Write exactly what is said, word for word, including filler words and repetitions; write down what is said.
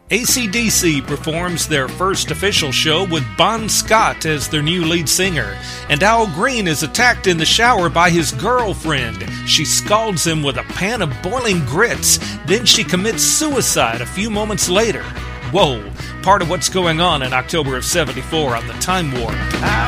A C D C performs their first official show with Bon Scott as their new lead singer, and Al Green is attacked in the shower by his girlfriend. She scalds him with a pan of boiling grits, then she commits suicide a few moments later. Whoa, part of what's going on in October of seventy-four on the Time Warp.